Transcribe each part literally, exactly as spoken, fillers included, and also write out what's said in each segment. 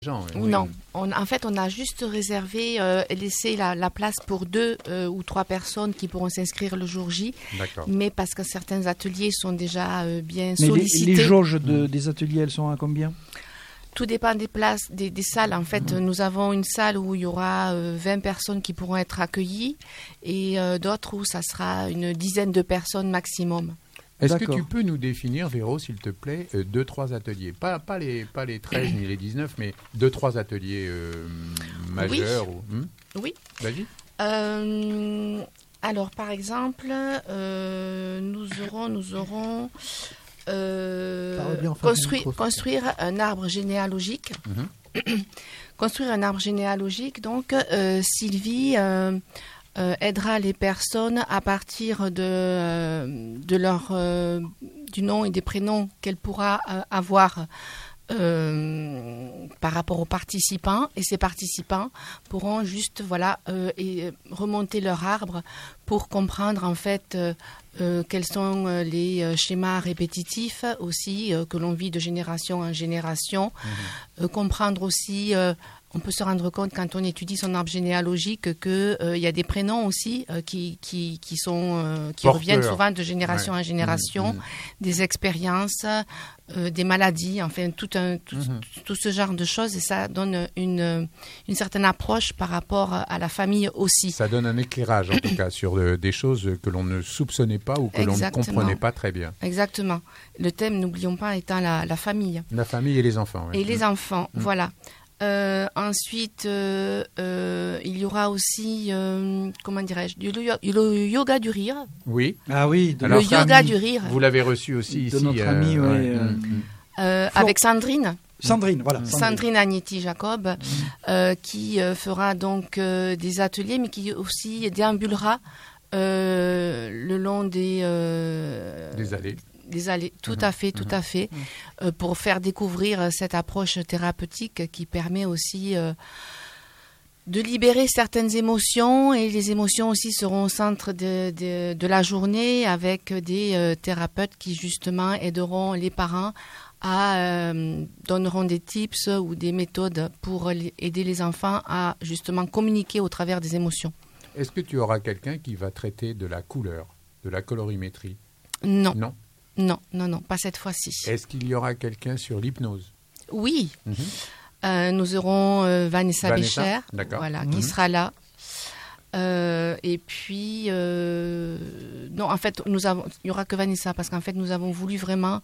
Gens, oui. Non, on, en fait, on a juste réservé, euh, laissé la, la place pour deux euh, ou trois personnes qui pourront s'inscrire le jour J. D'accord. Mais parce que certains ateliers sont déjà euh, bien Mais sollicités. les, les jauges de, des ateliers, elles sont à combien ? Tout dépend des places, des, des salles. En fait, mmh. nous avons une salle où il y aura euh, vingt personnes qui pourront être accueillies et euh, d'autres où ça sera une dizaine de personnes maximum. Est-ce D'accord. que tu peux nous définir, Véro, s'il te plaît, euh, deux, trois ateliers, pas, pas, les, pas les treize ni les dix-neuf, mais deux, trois ateliers euh, majeurs Oui. ou... Hmm Oui. Vas-y. Euh, alors, par exemple, euh, nous aurons... Nous aurons euh, bien, construire, construire un arbre généalogique. Mm-hmm. Construire un arbre généalogique. Donc, euh, Sylvie... Euh, Euh, aidera les personnes à partir de, euh, de leur, euh, du nom et des prénoms qu'elle pourra euh, avoir euh, par rapport aux participants. Et ces participants pourront juste voilà, euh, et remonter leur arbre pour comprendre en fait euh, euh, quels sont les euh, schémas répétitifs aussi euh, que l'on vit de génération en génération. Mmh. Euh, comprendre aussi... Euh, On peut se rendre compte quand on étudie son arbre généalogique qu'il euh, y a des prénoms aussi euh, qui, qui, qui, sont, euh, qui reviennent souvent de génération ouais. en génération, mmh, mmh. des expériences, euh, des maladies, enfin tout, un, tout, mmh. tout ce genre de choses. Et ça donne une, une certaine approche par rapport à la famille aussi. Ça donne un éclairage en tout cas sur euh, des choses que l'on ne soupçonnait pas ou que Exactement. l'on ne comprenait pas très bien. Exactement. Le thème, n'oublions pas, étant la, la famille. La famille et les enfants. Oui. Et mmh. les enfants, mmh. voilà. Euh, ensuite, euh, euh, il y aura aussi, euh, comment dirais-je, le, le yoga du rire. Oui. Ah oui. De le yoga ami. du rire. Vous l'avez reçu aussi de ici. notre euh, amie, ouais, ouais. euh, euh, avec Sandrine. Sandrine, voilà. Sandrine, Sandrine Agnetti-Jacob, mmh. euh, qui euh, fera donc euh, des ateliers, mais qui aussi déambulera euh, le long des... Euh, des allées. Des allées, tout mmh. à fait, tout mmh. à fait, mmh. euh, pour faire découvrir cette approche thérapeutique qui permet aussi euh, de libérer certaines émotions, et les émotions aussi seront au centre de, de, de la journée avec des euh, thérapeutes qui justement aideront les parents à euh, donneront des tips ou des méthodes pour aider les enfants à justement communiquer au travers des émotions. Est-ce que tu auras quelqu'un qui va traiter de la couleur, de la colorimétrie ? Non. Non. Non, non, non, pas cette fois-ci. Est-ce qu'il y aura quelqu'un sur l'hypnose ? Oui. Mm-hmm. Euh, nous aurons euh, Vanessa, Vanessa Bécher, voilà, mm-hmm. qui sera là. Euh, et puis, euh, non, en fait, nous avons, il n'y aura que Vanessa, parce qu'en fait, nous avons voulu vraiment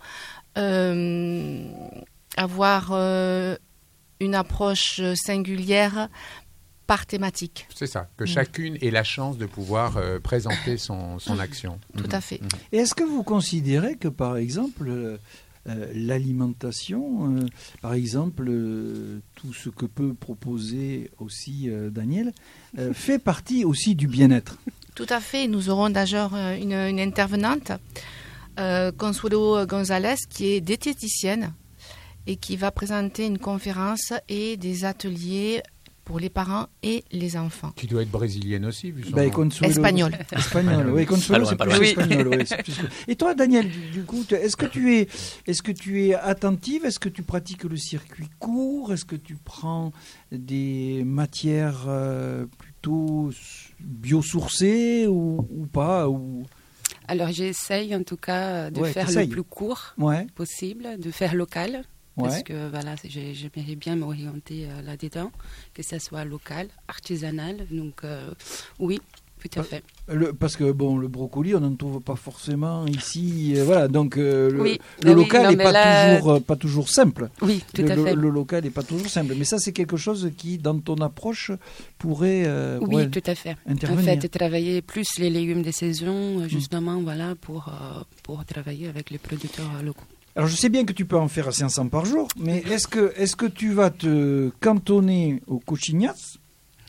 euh, avoir euh, une approche singulière par thématique. C'est ça, que mmh. chacune ait la chance de pouvoir euh, présenter son, son action. Tout mmh. à fait. Mmh. Et est-ce que vous considérez que, par exemple, euh, l'alimentation, euh, par exemple, euh, tout ce que peut proposer aussi euh, Daniel, euh, fait partie aussi du bien-être ? Tout à fait. Nous aurons d'ailleurs une, une intervenante, euh, Consuelo González, qui est diététicienne et qui va présenter une conférence et des ateliers pour les parents et les enfants. Tu dois être brésilienne aussi, vu son bah, nom. Espagnol. Espagnol, oui, Consuelo, c'est plus oui. espagnol. Oui, c'est plus... Et toi, Daniel, du, du coup, est-ce que tu es, est-ce que tu es attentive ? Est-ce que tu pratiques le circuit court ? Est-ce que tu prends des matières euh, plutôt biosourcées ou, ou pas ou... Alors, j'essaye en tout cas de ouais, faire t'essayes. le plus court ouais. possible, de faire local. Ouais. Parce que voilà, j'aimerais bien m'orienter euh, là-dedans, que ça soit local, artisanal. Donc euh, oui, tout à fait. Le, parce que bon, le brocoli, on n'en trouve pas forcément ici. Euh, voilà, donc euh, le, oui, le oui, local n'est pas, là... toujours, euh, pas toujours simple. Oui, tout le, à fait. Le, le local n'est pas toujours simple. Mais ça, c'est quelque chose qui, dans ton approche, pourrait euh, Oui, ouais, tout à fait. intervenir. En fait, travailler plus les légumes de saison, justement, mmh. voilà, pour, euh, pour travailler avec les producteurs locaux. Alors, je sais bien que tu peux en faire cinq cents par jour, mais est-ce que, est-ce que tu vas te cantonner au cochignas ?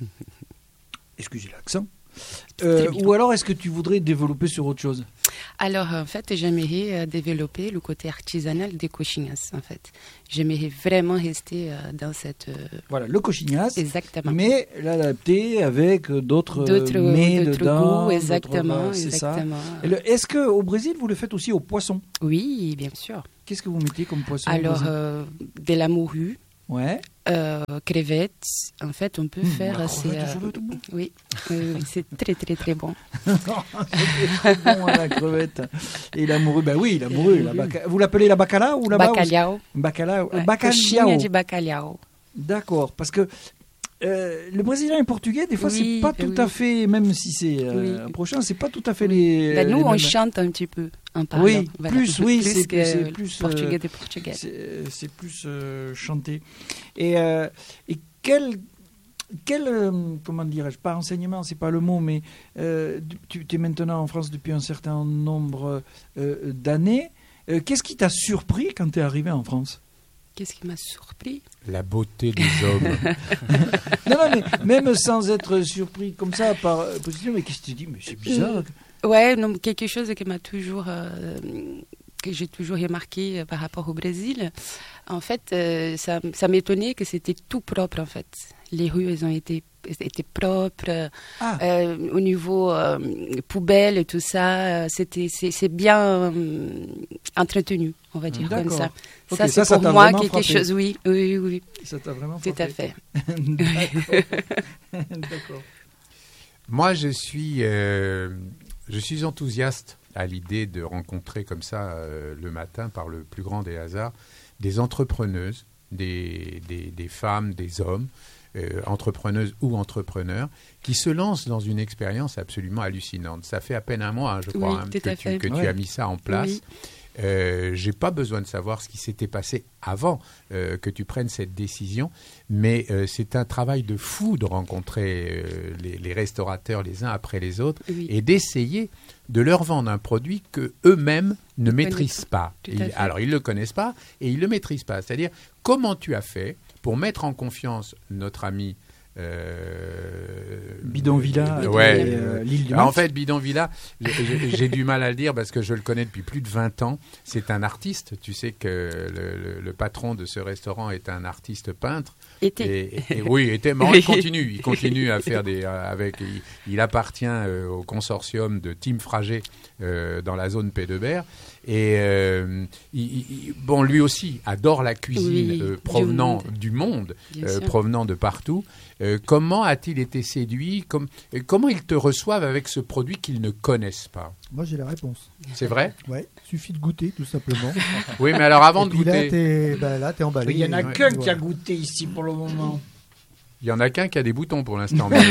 Excusez l'accent. Euh, ou alors, est-ce que tu voudrais développer sur autre chose ? Alors, en fait, j'aimerais euh, développer le côté artisanal des cochignas, en fait. J'aimerais vraiment rester euh, dans cette... Euh... Voilà, le cochignas. Exactement. Mais l'adapter avec d'autres, d'autres mets d'autres dedans. Goûts, exactement, d'autres, c'est exactement. Ça. Le, est-ce qu'au Brésil, vous le faites aussi au poisson ? Oui, bien sûr. Qu'est-ce que vous mettez comme poisson ? Alors, euh, de la morue, Ouais. Euh, crevettes. En fait, on peut mmh, faire. C'est, crevette, euh, tout bon. Oui, euh, c'est très très très bon. C'est très bon la crevette. Et l'amoureux, ben oui, l'amoureux. La baca... Vous l'appelez la bacala ou la bacalhau? Bacalhau. Ouais, bacalhau. du bacalhau. D'accord, parce que euh, le brésilien et le portugais, des fois, oui, c'est pas tout oui. à fait, même si c'est euh, oui. prochain, c'est pas tout à fait les. Ben, nous, les on mêmes... chante un petit peu en parlant. Oui, voilà. plus, oui, plus c'est, que c'est plus. Portugais euh, des Portugais. C'est, c'est plus euh, chanté. Et, euh, et quel. Quel, euh, comment dirais-je, pas enseignement, c'est pas le mot, mais euh, tu, tu es maintenant en France depuis un certain nombre euh, d'années. Euh, qu'est-ce qui t'a surpris quand tu es arrivé en France? Qu'est-ce qui m'a surpris? La beauté des hommes. non, non, mais même sans être surpris comme ça par position, mais qu'est-ce que tu dis? Mais c'est bizarre. Ouais, non, quelque chose qui m'a toujours, euh, que j'ai toujours remarqué par rapport au Brésil. En fait, euh, ça, ça m'étonnait que c'était tout propre, en fait. Les rues, elles ont été, étaient propres. Ah. Euh, au niveau euh, poubelle et tout ça, c'était, c'est, c'est bien euh, entretenu, on va dire D'accord. comme ça. Okay, ça, c'est ça, pour ça moi quelque frappé. chose, oui, oui, oui. Ça t'a vraiment Tout frappé. à fait. D'accord. D'accord. Moi, je suis, euh, je suis enthousiaste à l'idée de rencontrer comme ça euh, le matin, par le plus grand des hasards, des entrepreneuses, des, des, des femmes, des hommes, euh, entrepreneuses ou entrepreneurs, qui se lancent dans une expérience absolument hallucinante. Ça fait à peine un mois, hein, je crois, oui, hein, que, tu, que oui. tu as mis ça en place. Oui. Euh, j'ai pas besoin de savoir ce qui s'était passé avant euh, que tu prennes cette décision, mais euh, c'est un travail de fou de rencontrer euh, les, les restaurateurs les uns après les autres oui. et d'essayer de leur vendre un produit que eux-mêmes ne maîtrisent pas. Ils, alors ils le connaissent pas et ils le maîtrisent pas. C'est-à-dire comment tu as fait pour mettre en confiance notre ami Euh, Bidonvilla, euh, ouais, euh, l'île du Malte. En fait, Bidonvilla, j'ai, j'ai du mal à le dire parce que je le connais depuis plus de vingt ans. C'est un artiste. Tu sais que le, le, le patron de ce restaurant est un artiste peintre. Était. Et, et, oui, était. Mais il continue. Il continue à faire des. Euh, avec. Il, il appartient euh, au consortium de Tim Frager euh, dans la zone Pays de Berre. Et euh, il, il, bon, lui aussi adore la cuisine oui, euh, provenant du monde, du monde euh, provenant de partout. Euh, comment a-t-il été séduit? Comme, euh, comment ils te reçoivent avec ce produit qu'ils ne connaissent pas? Moi, j'ai la réponse. C'est vrai? Oui, suffit de goûter, tout simplement. Oui, mais alors avant Et de puis goûter... Là, t'es, ben là, t'es emballé. Il n'y en a ouais. qu'un ouais. qui a goûté ici pour le moment. Il n'y en a qu'un qui a des boutons pour l'instant. Mais...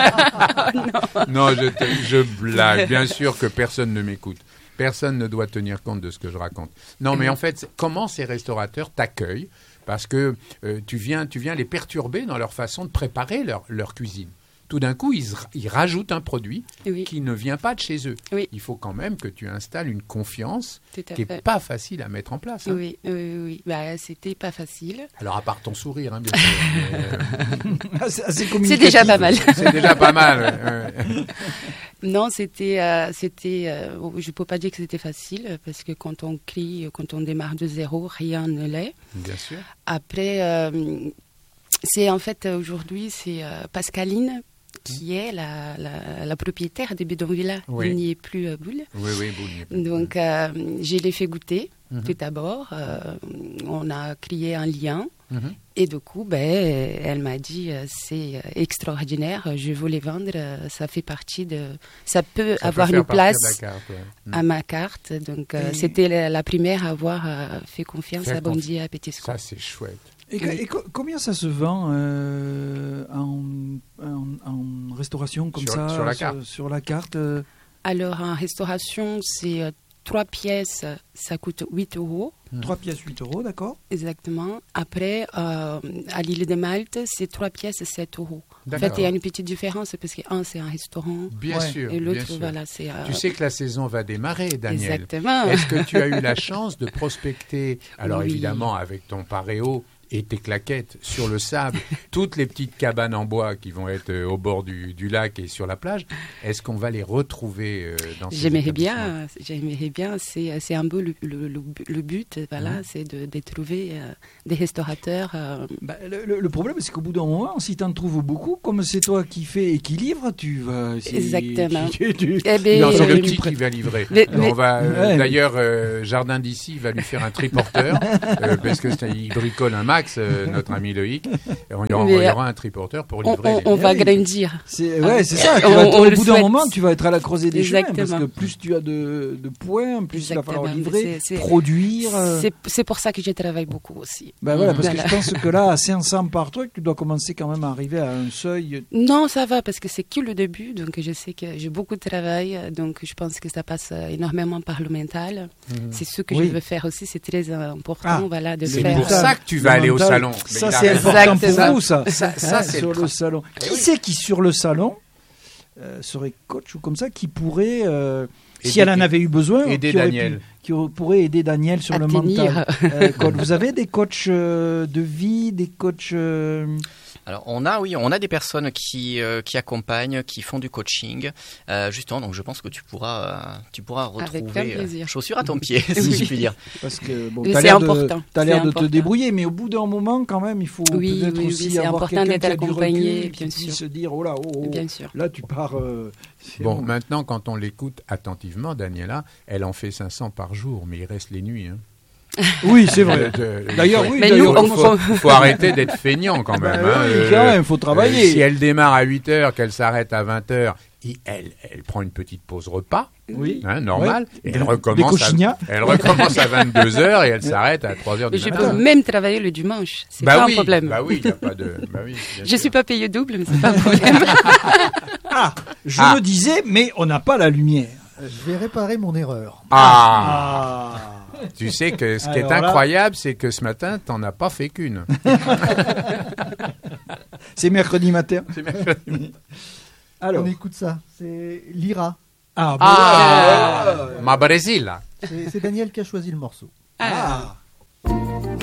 non, non je, te, je blague. Bien sûr que personne ne m'écoute. Personne ne doit tenir compte de ce que je raconte. Non, mais en fait, comment ces restaurateurs t'accueillent? Parce que euh, tu, viens, tu viens les perturber dans leur façon de préparer leur, leur cuisine. Tout d'un coup, ils, ils rajoutent un produit oui. qui ne vient pas de chez eux. Oui. Il faut quand même que tu installes une confiance qui n'est fait. pas facile à mettre en place. Hein. Oui, oui, oui. Bah, c'était pas facile. Alors, à part ton sourire, hein, bien sûr. mais, euh... c'est, c'est déjà pas mal. C'est déjà pas mal. Ouais. Non, c'était, euh, c'était euh, je ne peux pas dire que c'était facile, parce que quand on crie, quand on démarre de zéro, rien ne l'est. Bien sûr. Après, euh, c'est en fait, aujourd'hui, c'est euh, Pascaline qui est la, la, la propriétaire de Bidonvilla. Oui. Il n'y est plus euh, Boule. Oui, oui, Boule n'y est plus. Donc, euh, je l'ai fait goûter, mm-hmm. tout d'abord. Euh, on a créé un lien. Mm-hmm. Et du coup, ben, elle m'a dit, euh, c'est extraordinaire, je veux les vendre, euh, ça fait partie de... Ça peut ça avoir peut une place carte, ouais. mm. à ma carte. Donc, euh, et... c'était la, la première à avoir euh, fait confiance Faire à Bondy et à Petit Ça, c'est chouette. Et, et co- combien ça se vend euh, en, en, en restauration comme sur, ça sur la carte, sur, sur la carte euh... Alors, en restauration, c'est euh, trois pièces, ça coûte huit euros. Trois pièces, huit euros, d'accord. Exactement. Après, euh, à l'île de Malte, c'est trois pièces, sept euros. D'accord. En fait, il y a une petite différence parce qu'un, c'est un restaurant. Bien ouais. sûr. Et l'autre, bien sûr. voilà, c'est... Euh... Tu sais que la saison va démarrer, Daniel. Exactement. Est-ce que tu as eu la chance de prospecter, alors oui. évidemment avec ton paréo et tes claquettes sur le sable, toutes les petites cabanes en bois qui vont être euh, au bord du, du lac et sur la plage, est-ce qu'on va les retrouver euh, dans ces J'aimerais bien, j'aimerais bien, c'est, c'est un peu le, le, le, le but, voilà, mmh. c'est de, de trouver euh, des restaurateurs. Euh... Bah, le, le problème, c'est qu'au bout d'un moment, si tu en trouves beaucoup, comme c'est toi qui fais et qui livre, tu vas... Exactement. Tu, tu, eh ben, non, c'est euh, le petit qui va livrer. Mais, mais... On va, euh, ouais. D'ailleurs, euh, Jardin d'ici va lui faire un triporteur, euh, parce qu'il bricole un Mac. Max, euh, notre ami Loïc, il y aura, il y aura un triporteur pour livrer. On, on, on va grandir. C'est, ouais, c'est ça. Tu vas être, au bout d'un moment, tu vas être à la croisée des chemins parce que plus tu as de, de points, plus Exactement. il va falloir livrer, c'est, c'est, produire. C'est, c'est pour ça que je travaille beaucoup aussi. Ben voilà, parce voilà. que je pense que là, à cinq cents par truc, tu dois commencer quand même à arriver à un seuil. Non, ça va parce que c'est que le début, donc je sais que j'ai beaucoup de travail, donc je pense que ça passe énormément par le mental. Mmh. C'est ce que oui. je veux faire aussi, c'est très important, ah, voilà, de c'est faire. C'est pour ça que tu vas aller au salon. Ça, c'est important pour vous, ça. Ça, ça hein, c'est sur le, le salon. Qui c'est qui sur le salon euh, serait coach ou comme ça, qui pourrait, euh, aider, si elle en avait eu besoin, aider qui Daniel, pu, qui pourrait aider Daniel sur à le tenir. mental. Euh, vous avez des coachs euh, de vie, des coachs. Euh, Alors on a oui, on a des personnes qui euh, qui accompagnent, qui font du coaching, euh, justement. Donc je pense que tu pourras euh, tu pourras retrouver euh, chaussure à ton pied, si je puis dire. Parce que bon, t'as l'air de t'as l'air de te débrouiller, mais au bout d'un moment quand même, il faut oui, peut-être oui, aussi oui, avoir quelqu'un qui a du recul, bien qui sûr. se dire oh là oh, oh bien sûr. Là tu pars. Euh, bon, bon, maintenant quand on l'écoute attentivement, Daniela, elle en fait cinq cents par jour, mais il reste les nuits. Hein. Oui, c'est vrai. D'ailleurs, oui, il faut, faut arrêter d'être feignant quand même. Bah, hein. Oui, quand même, il faut travailler. Euh, si elle démarre à huit heures, qu'elle s'arrête à vingt heures, elle, elle prend une petite pause repas, oui. hein, normal, oui. et elle recommence, à, elle recommence à vingt-deux heures et elle s'arrête à trois heures du matin. Je peux même travailler le dimanche, c'est bah pas oui, un problème. Bah oui, y a pas de, bah oui, je ne suis pas payé double, mais c'est pas un problème. Ah, je ah. me disais, mais on n'a pas la lumière. Je vais réparer mon erreur. Ah, ah. Tu sais que ce qui Alors est incroyable, là... c'est que ce matin, tu n'en as pas fait qu'une. C'est mercredi matin. C'est mercredi matin. Alors, on écoute ça. C'est Lyra. Ah, ah, ah ma Brésil. C'est, c'est Daniel qui a choisi le morceau. Ah.